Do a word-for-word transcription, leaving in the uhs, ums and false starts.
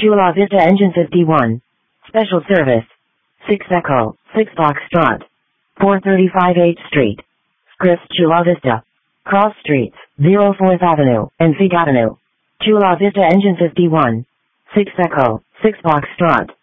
Chula Vista Engine fifty-one. Special service. six Echo, six Foxtrot. four thirty-five eighth Street. Scripps, Chula Vista. Cross Streets, zero fourth Avenue, and Fig Avenue. Chula Vista Engine fifty-one. six Echo, six Foxtrot.